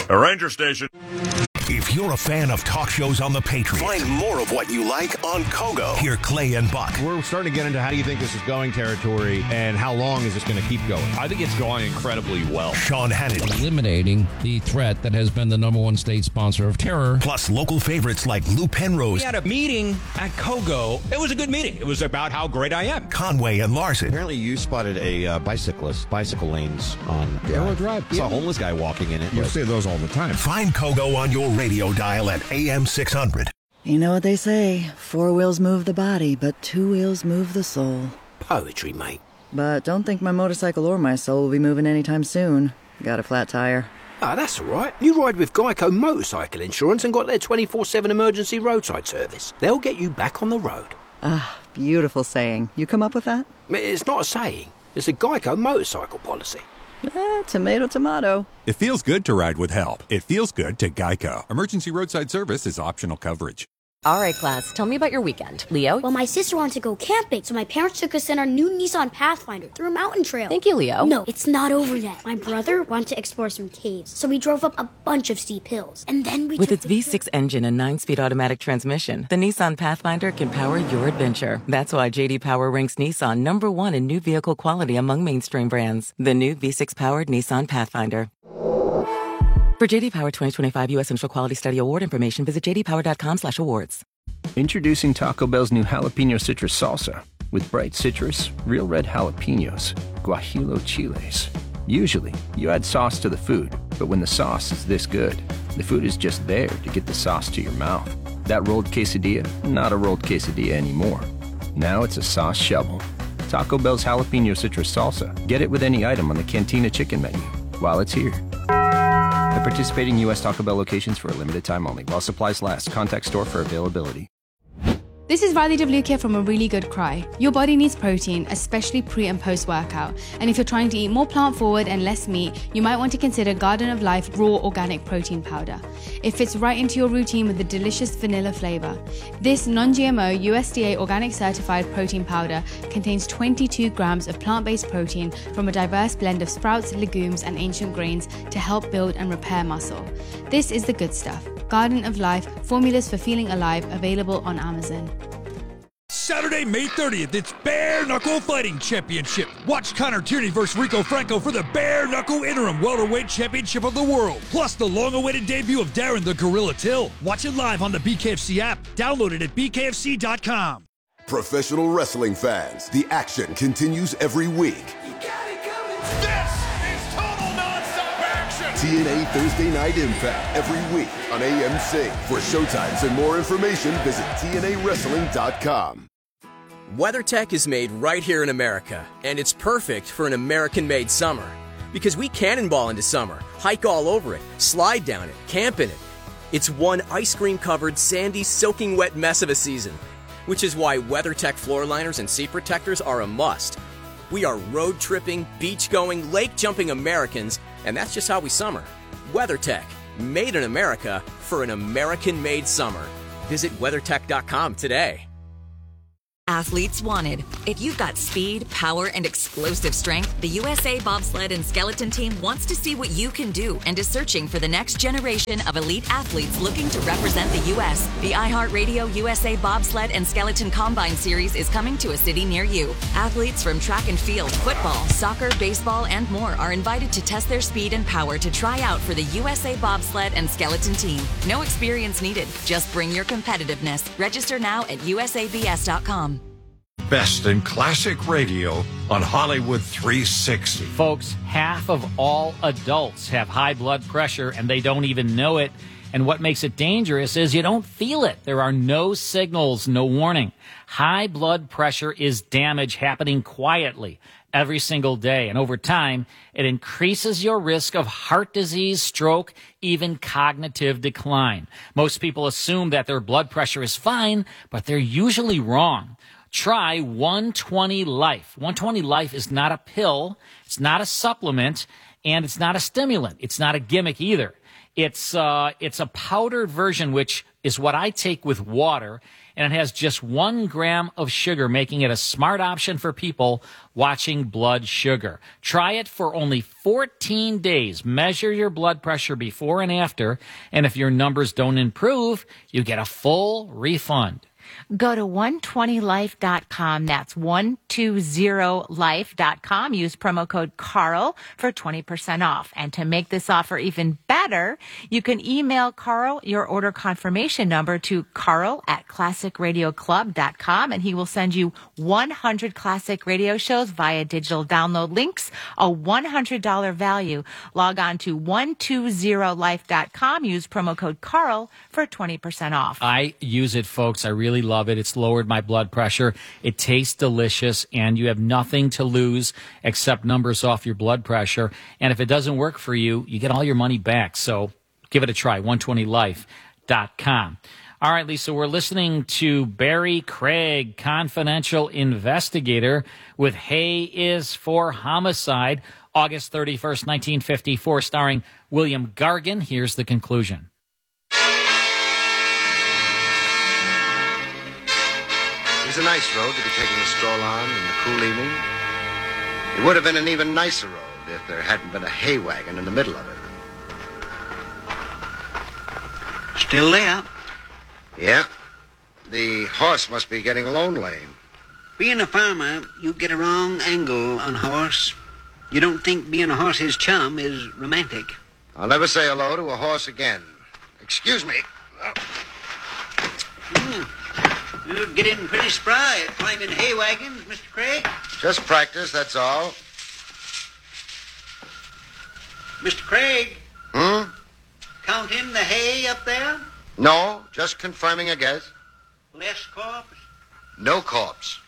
A ranger station. If you're a fan of talk shows on the Patriot, find more of what you like on Kogo. Hear Clay and Buck. We're starting to get into how do you think this is going territory and how long is this going to keep going? I think it's going incredibly well. Sean Hannity. Eliminating the threat that has been the number one state sponsor of terror. Plus local favorites like Lou Penrose. We had a meeting at Kogo. It was a good meeting. It was about how great I am. Conway and Larson. Apparently you spotted a bicycle lanes on Arrow Drive. Saw a homeless guy walking in it. You see those all the time. Find Kogo on your radio dial at AM 600. You know what they say, 4 wheels move the body, but 2 wheels move the soul. Poetry, mate. But don't think my motorcycle or my soul will be moving anytime soon. Got a flat tire. Ah, that's all right. You ride with Geico Motorcycle Insurance and got their 24/7 emergency roadside service. They'll get you back on the road. Ah, beautiful saying. You come up with that? It's not a saying. It's a Geico motorcycle policy. Tomato, tomato. It feels good to ride with help. It feels good to Geico. Emergency roadside service is optional coverage. All right, class, tell me about your weekend. Leo? Well, my sister wanted to go camping, so my parents took us in our new Nissan Pathfinder through a mountain trail. Thank you, Leo. No, it's not over yet. My brother wanted to explore some caves, so we drove up a bunch of steep hills. And then we With its V6 engine and 9-speed automatic transmission, the Nissan Pathfinder can power your adventure. That's why J.D. Power ranks Nissan #1 in new vehicle quality among mainstream brands. The new V6-powered Nissan Pathfinder. For J.D. Power 2025 U.S. Central Quality Study Award information, visit jdpower.com/awards. Introducing Taco Bell's new Jalapeno Citrus Salsa. With bright citrus, real red jalapenos, guajillo chiles. Usually, you add sauce to the food, but when the sauce is this good, the food is just there to get the sauce to your mouth. That rolled quesadilla, not a rolled quesadilla anymore. Now it's a sauce shovel. Taco Bell's Jalapeno Citrus Salsa. Get it with any item on the Cantina Chicken menu while it's here. At participating U.S. Taco Bell locations for a limited time only. While supplies last. Contact store for availability. This is Riley Devlukia from A Really Good Cry. Your body needs protein, especially pre and post-workout. And if you're trying to eat more plant-forward and less meat, you might want to consider Garden of Life Raw Organic Protein Powder. It fits right into your routine with a delicious vanilla flavor. This non-GMO, USDA organic certified protein powder contains 22 grams of plant-based protein from a diverse blend of sprouts, legumes, and ancient grains to help build and repair muscle. This is the good stuff. Garden of Life, formulas for feeling alive, available on Amazon. Saturday, May 30th, it's Bare Knuckle Fighting Championship. Watch Connor Tierney versus Rico Franco for the Bare Knuckle Interim Welterweight Championship of the World. Plus the long-awaited debut of Darren the Gorilla Till. Watch it live on the BKFC app. Download it at bkfc.com. Professional wrestling fans, the action continues every week. TNA Thursday Night Impact every week on AMC. For showtimes and more information, visit TNAWrestling.com. WeatherTech is made right here in America, and it's perfect for an American-made summer. Because we cannonball into summer, hike all over it, slide down it, camp in it. It's one ice cream-covered, sandy, soaking wet mess of a season, which is why WeatherTech floor liners and seat protectors are a must. We are road-tripping, beach-going, lake-jumping Americans, and that's just how we summer. WeatherTech, made in America for an American-made summer. Visit WeatherTech.com today. Athletes wanted. If you've got speed, power, and explosive strength, the USA Bobsled and Skeleton Team wants to see what you can do and is searching for the next generation of elite athletes looking to represent the U.S. The iHeartRadio USA Bobsled and Skeleton Combine Series is coming to a city near you. Athletes from track and field, football, soccer, baseball, and more are invited to test their speed and power to try out for the USA Bobsled and Skeleton Team. No experience needed. Just bring your competitiveness. Register now at usabs.com. Best in classic radio on Hollywood 360. Folks, half of all adults have high blood pressure and they don't even know it. And what makes it dangerous is you don't feel it. There are no signals, no warning. High blood pressure is damage happening quietly every single day. And over time, it increases your risk of heart disease, stroke, even cognitive decline. Most people assume that their blood pressure is fine, but they're usually wrong. Try 120 Life. 120 Life is not a pill, it's not a supplement, and it's not a stimulant. It's not a gimmick either. It's a powdered version, which is what I take with water, and it has just 1 gram of sugar, making it a smart option for people watching blood sugar. Try it for only 14 days. Measure your blood pressure before and after, and if your numbers don't improve, you get a full refund. Go to 120life.com. That's 120life.com. Use promo code Carl for 20% off. And to make this offer even better, you can email Carl your order confirmation number to carl@classicradioclub.com, and he will send you 100 classic radio shows via digital download links, a $100 value. Log on to 120life.com. Use promo code Carl for 20% off. I use it, folks. I really love it. It's lowered my blood pressure. It tastes delicious, and you have nothing to lose except numbers off your blood pressure. And if it doesn't work for you, you get all your money back. So give it a try, 120life.com. All right, Lisa, we're listening to Barry Craig, confidential investigator with Hay is for Homicide, August 31st, 1954, starring William Gargan. Here's the conclusion. It was a nice road to be taking a stroll on in the cool evening. It would have been an even nicer road if there hadn't been a hay wagon in the middle of it. Still there? Yeah. The horse must be getting alone lame. Being a farmer, you get a wrong angle on a horse. You don't think being a horse's chum is romantic. I'll never say hello to a horse again. Excuse me. You're getting pretty spry at climbing hay wagons, Mr. Craig. Just practice, that's all. Mr. Craig? Counting the hay up there? No, just confirming a guess. Less corpse? No corpse.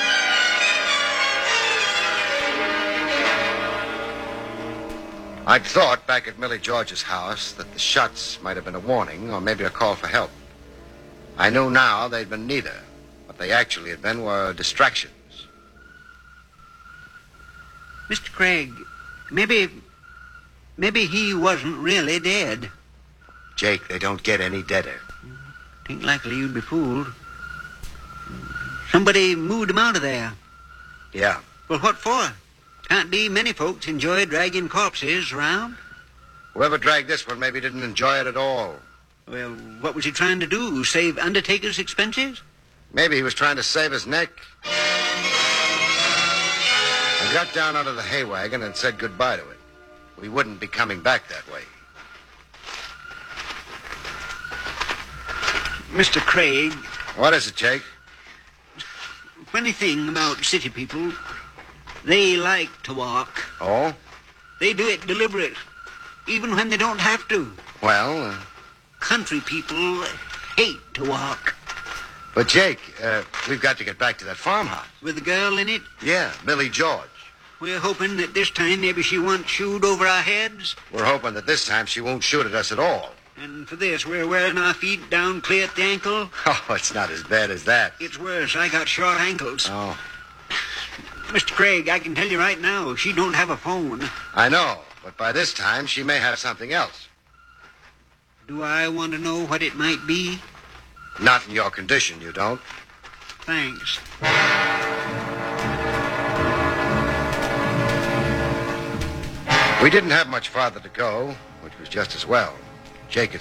I'd thought back at Millie George's house that the shots might have been a warning or maybe a call for help. I knew now they'd been neither. What they actually had been were distractions. Mr. Craig, maybe he wasn't really dead. Jake, they don't get any deader. Ain't likely you'd be fooled. Somebody moved him out of there. Yeah. Well, what for? Can't be many folks enjoy dragging corpses around. Whoever dragged this one maybe didn't enjoy it at all. Well, what was he trying to do? Save undertaker's expenses? Maybe he was trying to save his neck. I got down out of the hay wagon and said goodbye to it. We wouldn't be coming back that way. Mr. Craig. What is it, Jake? Funny thing about city people, they like to walk. Oh? They do it deliberate, even when they don't have to. Well, Country people hate to walk. But, Jake, we've got to get back to that farmhouse. With the girl in it? Yeah, Millie George. We're hoping that this time maybe she won't shoot over our heads. We're hoping that this time she won't shoot at us at all. And for this, we're wearing our feet down clear at the ankle. Oh, it's not as bad as that. It's worse. I got short ankles. Oh. Mr. Craig, I can tell you right now, she don't have a phone. I know, but by this time, she may have something else. Do I want to know what it might be? Not in your condition, you don't. Thanks. We didn't have much farther to go, which was just as well. Jake had